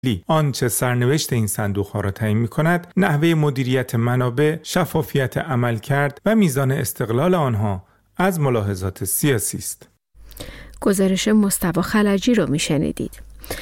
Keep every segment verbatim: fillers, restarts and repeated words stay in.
آنچه سرنوشت این صندوق‌ها را تعیین می‌کند، نحوه مدیریت منابع، شفافیت عملکرد و میزان استقلال آنها از ملاحظات سیاسی است. گزارش مصطفی خلجی رو میشنیدید.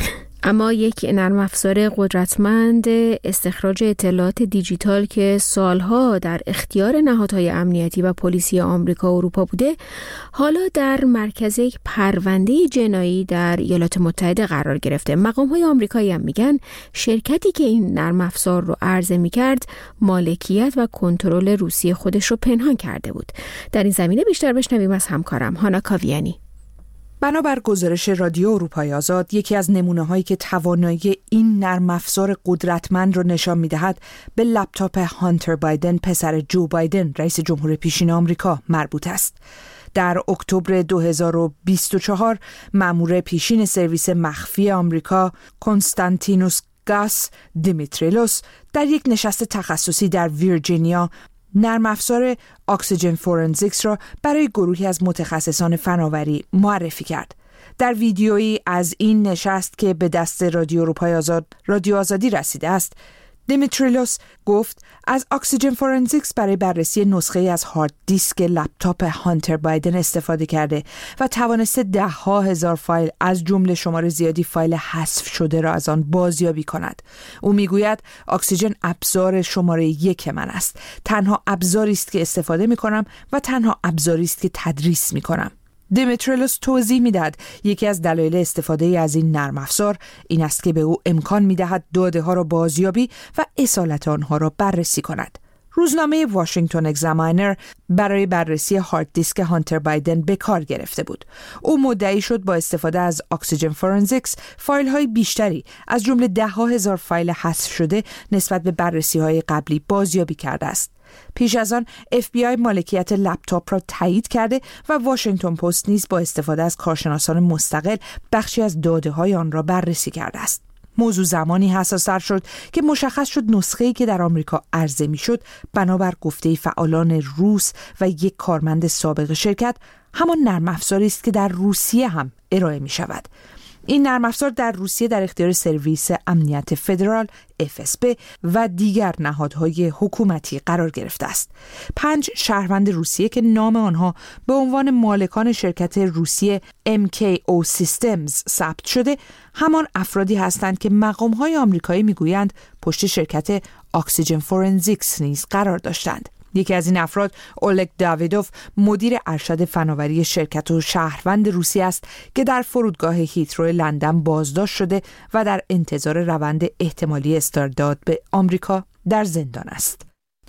اما یک نرم افزار قدرتمند استخراج اطلاعات دیجیتال که سالها در اختیار نهادهای امنیتی و پلیسی آمریکا و اروپا بوده، حالا در مرکز یک پرونده جنایی در ایالات متحده قرار گرفته. مقام‌های آمریکایی هم میگن شرکتی که این نرم افزار رو عرضه میکرد مالکیت و کنترل روسیه خودش رو پنهان کرده بود. در این زمینه بیشتر بشنویم از همکارم هانا کاویانی. بنابر گزارش رادیو اروپای آزاد، یکی از نمونه‌هایی که توانایی این نرم افزار قدرتمند را نشان می‌دهد به لپتاپ هانتر بایدن، پسر جو بایدن، رئیس جمهور پیشین آمریکا مربوط است. در اکتبر دو هزار و بیست و چهار مأمور پیشین سرویس مخفی آمریکا کنستانتینوس گاس دیمیتریلوس در یک نشست تخصصی در ویرجینیا نرم افزار اکسیژن فورنزیکس را برای گروهی از متخصصان فناوری معرفی کرد. در ویدیویی از این نشست که به دست رادیو اروپای آزاد رادیو آزادی رسیده است، دیمیتریلوس گفت از اکسیژن فورنزیکس برای بررسی نسخه از هارد دیسک لپتاپ هانتر بایدن استفاده کرده و توانسته ده ها هزار فایل از جمله شمار زیادی فایل حذف شده را از آن بازیابی کند. او میگوید اکسیژن ابزار شماره یک من است. تنها ابزاری است که استفاده می کنم و تنها ابزاری است که تدریس می کنم. دیمیتریلوس توضیح می‌دهد یکی از دلایل استفاده از این نرم افزار این است که به او امکان می‌دهد داده‌ها را بازیابی و اصالت آنها را بررسی کند. روزنامه واشنگتن اگزاماینر برای بررسی هارد دیسک هانتر بایدن به کار گرفته بود. او مدعی شد با استفاده از اکسیژن فورنزیکس فایل‌های بیشتری از جمله ده ها هزار فایل حذف شده نسبت به بررسی‌های قبلی بازیابی کرده است. پیش از آن اف بی آی مالکیت لپتاپ را تایید کرده و واشنگتن پست نیز با استفاده از کارشناسان مستقل بخشی از داده‌های آن را بررسی کرده است. موضوع زمانی حساس‌تر شد که مشخص شد نسخه‌ای که در آمریکا عرضه می‌شد بنابر گفته فعالان روس و یک کارمند سابق شرکت همان نرم افزاری است که در روسیه هم ارائه می‌شود. این نرم افزار در روسیه در اختیار سرویس امنیت فدرال اف اس بی و دیگر نهادهای حکومتی قرار گرفته است. پنج شهروند روسیه که نام آنها به عنوان مالکان شرکت روسیه ام کی او Systems ثبت شده همان افرادی هستند که مقام‌های آمریکایی میگویند پشت شرکت اکسیژن فورنزیکس نیز قرار داشتند. یکی از این افراد اولگ داویدوف مدیر ارشد فناوری شرکت و شهروند روسیه است که در فرودگاه هیترو لندن بازداشت شده و در انتظار روند احتمالی استرداد به آمریکا در زندان است.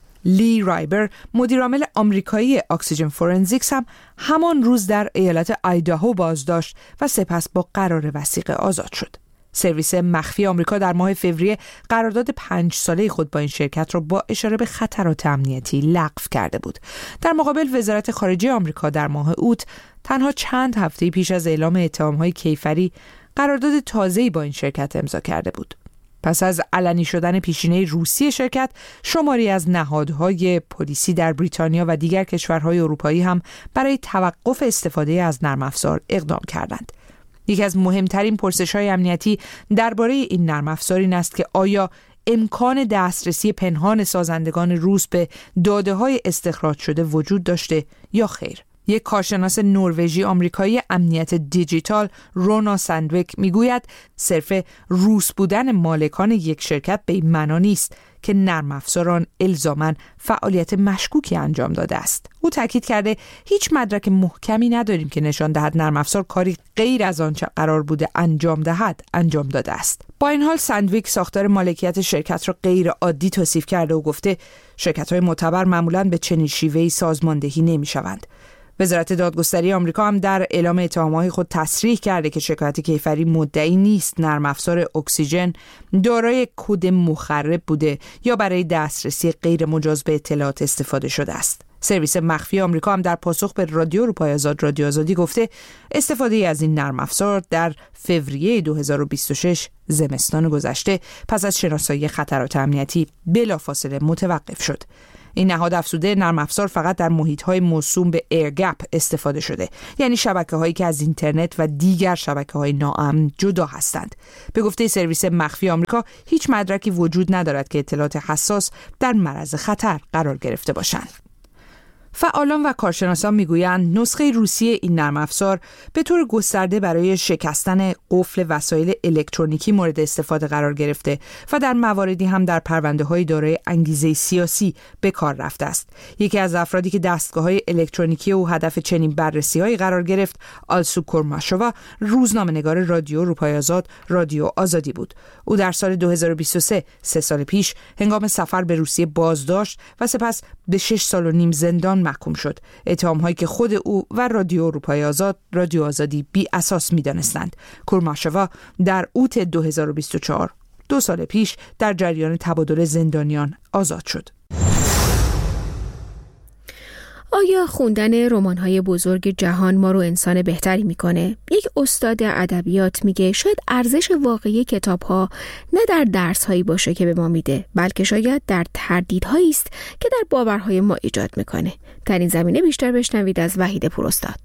لی رایبر مدیرعامل آمریکایی اکسیژن فورنزیکس هم همان روز در ایالت آیداهو بازداشت و سپس با قرار وثیقه آزاد شد. سرویس مخفی آمریکا در ماه فوریه قرارداد پنج ساله خود با این شرکت را با اشاره به خطرات امنیتی لغو کرده بود. در مقابل وزارت خارجه آمریکا در ماه اوت تنها چند هفته پیش از اعلام اتهام‌های کیفری قرارداد تازه‌ای با این شرکت امضا کرده بود. پس از علنی شدن پیشینه روسی شرکت، شماری از نهادهای پلیسی در بریتانیا و دیگر کشورهای اروپایی هم برای توقف استفاده از نرم افزار اقدام کردند. یکی از مهمترین پرسش‌های امنیتی درباره این نرم افزار این است که آیا امکان دسترسی پنهان سازندگان روس به داده‌های استخراج شده وجود داشته یا خیر. یک کارشناس نروژی آمریکایی امنیت دیجیتال رونا سندویک میگوید صرف روس بودن مالکان یک شرکت به این معنا نیست که نرم افزاران الزاماً فعالیت مشکوکی انجام داده است. او تاکید کرده هیچ مدرک محکمی نداریم که نشان دهد نرم افزار کاری غیر از آنچه قرار بوده انجام دهد انجام داده است. با این حال سندویک ساختار مالکیت شرکت را غیر عادی توصیف کرده و گفته شرکت‌های معتبر معمولاً به چنین شیوهی سازماندهی نمی‌شوند. وزارت دادگستری آمریکا هم در اعلام اتهامات خود تصریح کرده که شرکت کیفری مدعی نیست نرم افزار اکسیژن دارای کد مخرب بوده یا برای دسترسی غیر مجاز به اطلاعات استفاده شده است. سرویس مخفی آمریکا هم در پاسخ به رادیو اروپای آزاد رادیو آزادی گفته استفاده از این نرم افزار در فوریه دو هزار و بیست و شش زمستان گذشته پس از شناسایی خطرات امنیتی بلافاصله متوقف شد. این نهاد افزوده نرم افزار فقط در محیط‌های موسوم به ایر گپ استفاده شده، یعنی شبکه‌هایی که از اینترنت و دیگر شبکه‌های ناامن جدا هستند. به گفته سرویس مخفی آمریکا، هیچ مدرکی وجود ندارد که اطلاعات حساس در معرض خطر قرار گرفته باشند. فعالان و کارشناسان میگویند نسخه روسی این نرم افزار به طور گسترده برای شکستن قفل وسایل الکترونیکی مورد استفاده قرار گرفته و در مواردی هم در پرونده‌های دارای انگیزه سیاسی به کار رفته است. یکی از افرادی که دستگاه‌های الکترونیکی او هدف چنین بررسی‌هایی قرار گرفت، آلسو کورماشووا، روزنامه‌نگار رادیو روپای آزاد، رادیو آزادی بود. او در سال دو هزار و بیست و سه، سه سال پیش، هنگام سفر به روسیه بازداشت و سپس به شش سال و نیم زندان محکوم شد. اتهام‌هایی که خود او و رادیو اروپای آزاد، رادیو آزادی بی اساس می‌دانستند. کورماشووا در اوت دو هزار و بیست و چهار، دو سال پیش، در جریان تبادل زندانیان آزاد شد. آیا خوندن رمان‌های بزرگ جهان ما رو انسان بهتری میکنه؟ یک استاد ادبیات میگه شاید ارزش واقعی کتاب‌ها نه در درس‌هایی باشه که به ما میده، بلکه شاید در تردیدهایی است که در باورهای ما ایجاد میکنه. در این زمینه بیشتر بشنوید از وحید پوراستاد.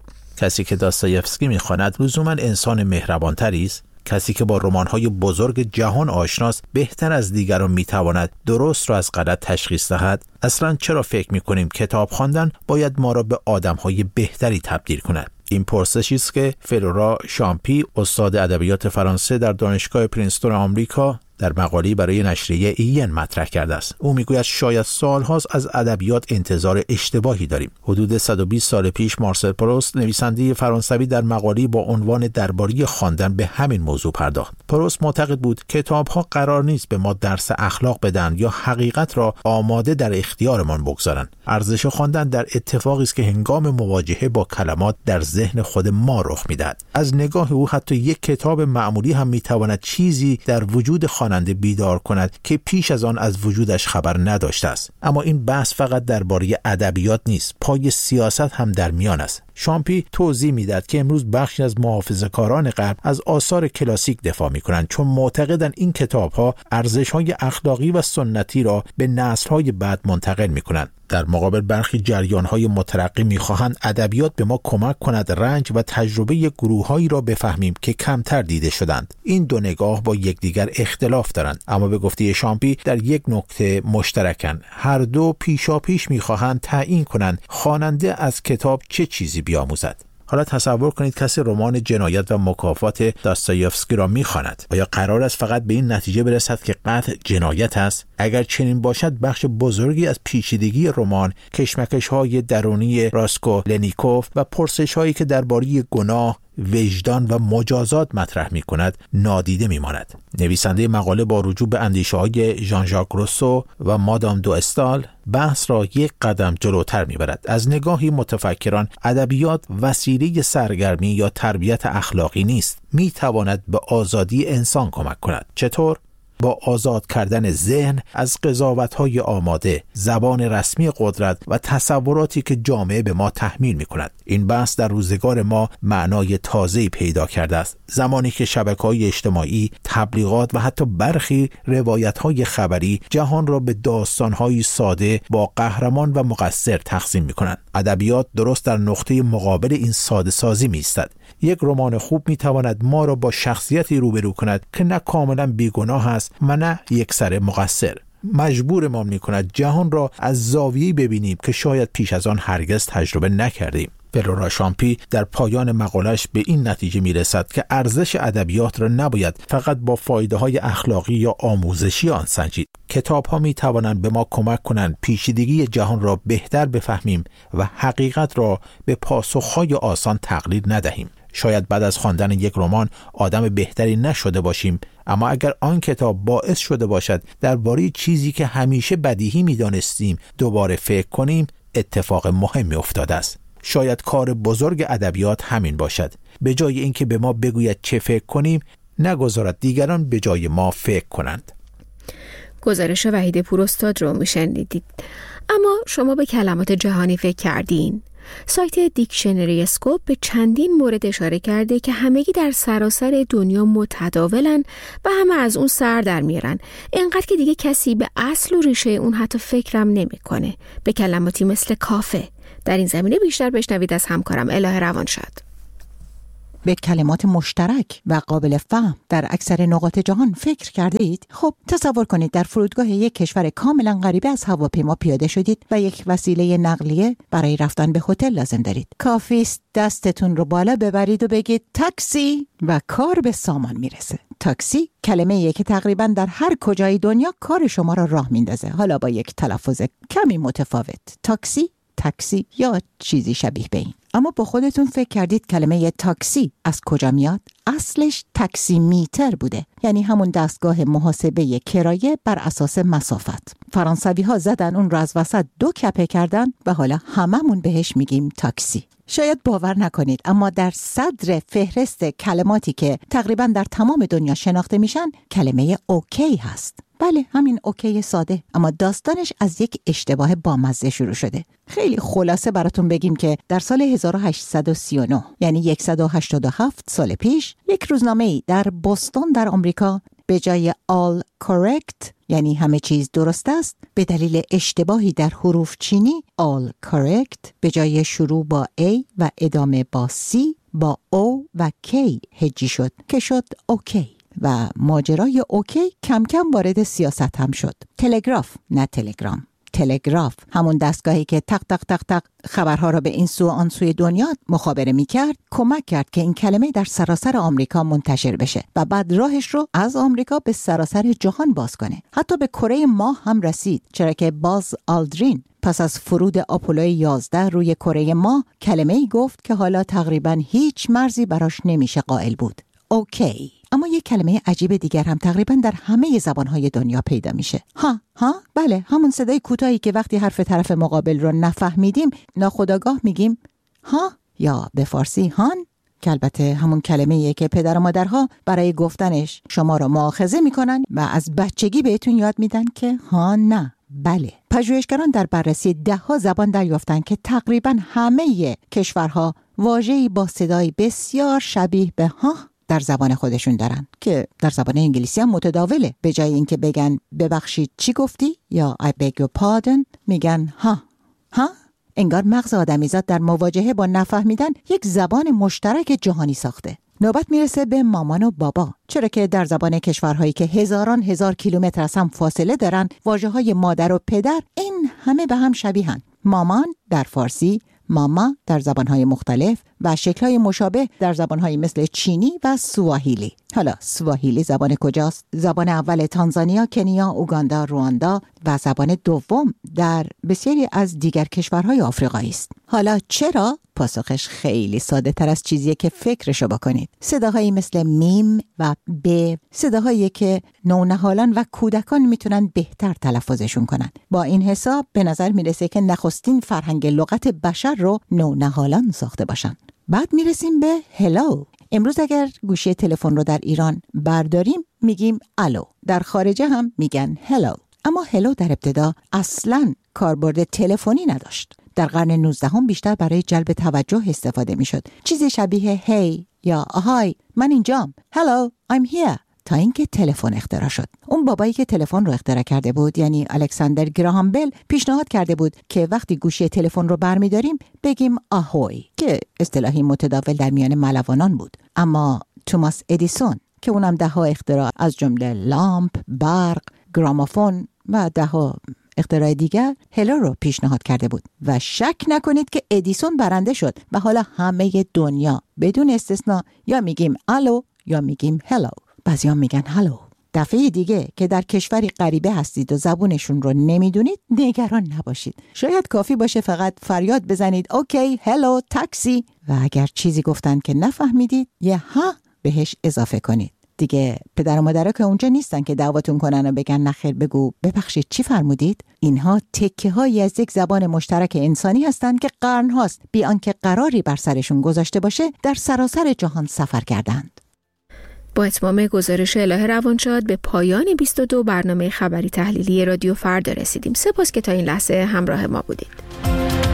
کسی که داستایفسکی میخواند لزوما انسان مهربانتری است. کسی که با رمان‌های بزرگ جهان آشناست بهتر از دیگران میتواند درست را از غلط تشخیص دهد. اصلا چرا فکر میکنیم کتاب خواندن باید ما را به آدم‌های بهتری تبدیل کند؟ این پرسشی است که فلورا شامپی، استاد ادبیات فرانسه در دانشگاه پرینستون آمریکا، در مقاله‌ای برای نشریه این مطرح کرده است. او میگوید شاید سال‌هاست از ادبیات انتظار اشتباهی داریم. حدود صد و بیست سال پیش مارسل پروست، نویسنده فرانسوی، در مقاله‌ای با عنوان درباره خواندن به همین موضوع پرداخت. پروست معتقد بود کتاب‌ها قرار نیست به ما درس اخلاق بدن یا حقیقت را آماده در اختیارمان بگذارند. ارزش خواندن در اتفاقی است که هنگام مواجهه با کلمات در ذهن خود ما رخ می‌دهد. از نگاه او حتی یک کتاب معمولی هم می‌تواند چیزی در وجود خواننده بیدار کند که پیش از آن از وجودش خبر نداشته است. اما این بحث فقط درباره ادبیات نیست، پای سیاست هم در میان است. شامپی توضیح میداد که امروز بخشی از محافظه‌کاران غرب از آثار کلاسیک دفاع میکنند، چون معتقدند این کتاب‌ها ارزش‌های اخلاقی و سنتی را به نسل‌های بعد منتقل میکنند. در مقابل برخی جریان‌های مترقی می‌خواهند ادبیات به ما کمک کند رنج و تجربه گروه‌هایی را بفهمیم که کمتر دیده شدند. این دو نگاه با یکدیگر اختلاف دارند، اما به گفته شامپی در یک نکته مشترکند. هر دو پیشاپیش می‌خواهند تعیین کنند خواننده از کتاب چه چیزی بیاموزد. حالا تصور کنید کسی رمان جنایت و مکافات داستایفسکی را می‌خواند. آیا قرار است فقط به این نتیجه برسد که قتل جنایت است؟ اگر چنین باشد، بخش بزرگی از پیچیدگی رمان، کشمکش‌های درونی راسکولنیکوف و پرسش‌هایی که درباره گناه، وجدان و مجازات مطرح می کند نادیده می ماند. نویسنده مقاله با رجوع به اندیشه های ژان ژاک روسو و مادام دو استال بحث را یک قدم جلوتر می برد. از نگاهی متفکران، ادبیات وسیله سرگرمی یا تربیت اخلاقی نیست، می تواند به آزادی انسان کمک کند. چطور؟ با آزاد کردن ذهن از قضاوت‌های آماده، زبان رسمی قدرت و تصوراتی که جامعه به ما تحمیل می‌کند. این بحث در روزگار ما معنای تازه‌ای پیدا کرده است. زمانی که شبکه‌های اجتماعی، تبلیغات و حتی برخی روایت‌های خبری جهان را به داستان‌های ساده با قهرمان و مقصر تقسیم می‌کنند. ادبیات درست در نقطه مقابل این ساده سازی می‌ایستد. یک رمان خوب می‌تواند ما را با شخصیتی روبرو کند که نه کاملا بیگناه است و نه یکسره مقصر. مجبور ما می‌کند جهان را از زاویه‌ای ببینیم که شاید پیش از آن هرگز تجربه نکردیم. فلورا شامپی در پایان مقالش به این نتیجه می‌رسد که ارزش ادبیات را نباید فقط با فایده‌های اخلاقی یا آموزشی آن سنجید. کتاب‌ها می‌توانند به ما کمک کنند پیچیدگی جهان را بهتر بفهمیم و حقیقت را به پاسخ‌های آسان تقلید ندهیم. شاید بعد از خواندن یک رمان آدم بهتری نشده باشیم، اما اگر آن کتاب باعث شده باشد درباره چیزی که همیشه بدیهی می‌دانستیم دوباره فکر کنیم، اتفاق مهمی افتاده است. شاید کار بزرگ ادبیات همین باشد. به جای اینکه به ما بگوید چه فکر کنیم، نگذارد دیگران به جای ما فکر کنند. گزارش وحید پوراستاد رو میشنیدید. اما شما به کلمات جهانی فکر کردین؟ سایت دیکشنری اسکوپ به چندین مورد اشاره کرده که همگی در سراسر دنیا متداولن و همه از اون سر در میارن، اینقدر که دیگه کسی به اصل و ریشه اون حتی فکرم نمیکنه. به کلماتی مثل کافه. در این زمینه بیشتر بشنوید از همکارم الهه روانشاد. به کلمات مشترک و قابل فهم در اکثر نقاط جهان فکر کرده اید؟ خب تصور کنید در فرودگاه یک کشور کاملا غریبه از هواپیما پیاده شدید و یک وسیله نقلیه برای رفتن به هتل لازم دارید. کافی است دستتون رو بالا ببرید و بگید تاکسی و کار به سامان میرسه. تاکسی کلمه‌ایه که تقریبا در هر کجای دنیا کار شما را راه میندازه، حالا با یک تلفظ کمی متفاوت. تاکسی، تاکسی یا چیزی شبیه به این. اما با خودتون فکر کردید کلمه تاکسی از کجا میاد؟ اصلش تاکسی میتر بوده، یعنی همون دستگاه محاسبه کرایه بر اساس مسافت. فرانسوی ها زدن اون رو از وسط دو کپه کردن و حالا هممون بهش میگیم تاکسی. شاید باور نکنید اما در صدر فهرست کلماتی که تقریبا در تمام دنیا شناخته میشن کلمه اوکی هست. بله، همین اوکی ساده، اما داستانش از یک اشتباه بامزه شروع شده. خیلی خلاصه براتون بگیم که در سال هزار و هشتصد و سی و نه، یعنی صد و هشتاد و هفت سال پیش، یک روزنامه‌ای در بوستون در آمریکا به جای all correct، یعنی همه چیز درست است، به دلیل اشتباهی در حروف چینی all correct به جای شروع با A و ادامه با C با O و K هجی شد که شد اوکی. و ماجرای اوکی کم کم وارد سیاست هم شد. تلگراف، نه تلگرام، تلگراف، همون دستگاهی که تق تق تق تق خبرها را به این سو آن سوی دنیا مخابره می‌کرد، کمک کرد که این کلمه در سراسر آمریکا منتشر بشه و بعد راهش رو از آمریکا به سراسر جهان باز کنه. حتی به کره ماه هم رسید، چرا که باز آلدرین پس از فرود آپولو یازده روی کره ماه کلمه‌ای گفت که حالا تقریباً هیچ مرزی براش نمیشه قائل بود. اوکی. اما یک کلمه عجیب دیگر هم تقریبا در همه زبانهای دنیا پیدا میشه. ها ها بله، همون صدای کوتاهی که وقتی حرف طرف مقابل رو نفهمیدیم ناخودآگاه میگیم ها، یا به فارسی هان، که البته همون کلمه‌ایه که پدر و مادرها برای گفتنش شما رو مؤاخذه میکنن و از بچگی بهتون یاد میدن که ها نه بله. پژوهشگران در بررسی ده ها زبان دریافتن که تقریبا همه کشورها واژه‌ای با صدای بسیار شبیه به ها در زبان خودشون دارن که در زبان انگلیسی هم متداوله. به جای اینکه بگن ببخشید چی گفتی یا I beg your pardon میگن ها ها. انگار مغز آدمیزاد در مواجهه با نفهمیدن یک زبان مشترک جهانی ساخته. نوبت میرسه به مامان و بابا، چرا که در زبان کشورهایی که هزاران هزار کیلومتر از هم فاصله دارن واژه‌های مادر و پدر این همه به هم شبیهن. مامان در فارسی، ماما در زبانهای مختلف و شکل‌های مشابه در زبان‌های مثل چینی و سواحیلی. حالا سواحیلی زبان کجاست؟ زبان اول تانزانیا، کنیا، اوگاندا، رواندا و زبان دوم در بسیاری از دیگر کشورهای آفریقایی است. حالا چرا؟ پاسخش خیلی ساده تر از چیزیه که فکرشو بکنید. صداهایی مثل میم و ب، صداهایی که نونهالان و کودکان میتونن بهتر تلفظشون کنن. با این حساب به نظر میرسه که نخستین فرهنگ لغت بشر رو نونهالان ساخته باشن. بعد میرسیم به هلو. امروز اگر گوشی تلفن رو در ایران برداریم میگیم الو. در خارجه هم میگن هلو. اما هلو در ابتدا اصلاً کاربرد تلفنی نداشت. در قرن نوزدهم بیشتر برای جلب توجه استفاده میشد. چیزی شبیه هی یا آهای من اینجام، هلو I'm here، تا اینکه تلفن اختراع شد. اون بابایی که تلفن رو اختراع کرده بود، یعنی الکساندر گراهام بل، پیشنهاد کرده بود که وقتی گوشی تلفن رو برمی‌داریم بگیم آهوی، که اصطلاحی متداول در میان ملوانان بود. اما توماس ادیسون که اونم ده ها اختراع از جمله لامپ، برق، گرامافون و ده ها اختراع دیگر هلو رو پیشنهاد کرده بود و شک نکنید که ادیسون برنده شد و حالا همه دنیا بدون استثنا یا میگیم الو یا میگیم هلو. بعضی‌ها میگن هلو. دفعه دیگه که در کشوری غریبه هستید و زبونشون رو نمیدونید نگران نباشید. شاید کافی باشه فقط فریاد بزنید اوکی هلو تاکسی، و اگر چیزی گفتن که نفهمیدید یه ها بهش اضافه کنید. دیگه پدر و مادرها که اونجا نیستن که دعوتون کنن و بگن نخیر بگو ببخشید چی فرمودید. اینها تکه هایی از یک زبان مشترک انسانی هستند که قرن هاست بی آنکه قراری بر سرشون گذاشته باشه در سراسر جهان سفر کردند. با اتمام گزارش الهه روانشاد به پایان بیست و دو برنامه خبری تحلیلی رادیو فردا رسیدیم. سپاس که تا این لحظه همراه ما بودید.